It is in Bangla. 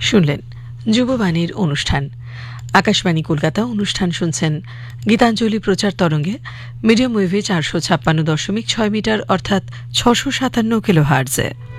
শুনলেন যুববাণীর অনুষ্ঠান। আকাশবাণী কলকাতা অনুষ্ঠান শুনছেন গীতাঞ্জলি প্রচার তরঙ্গে মিডিয়াম ওয়েভে 456.6 মিটার অর্থাৎ 657 কিলোহার্টজে।